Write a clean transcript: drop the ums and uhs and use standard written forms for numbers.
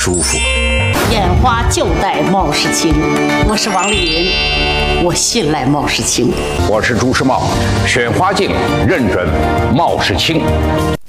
舒服。 眼花就戴冒世清，我是王丽云，我信赖冒世清。 我是朱时茂，选花镜认准冒世清。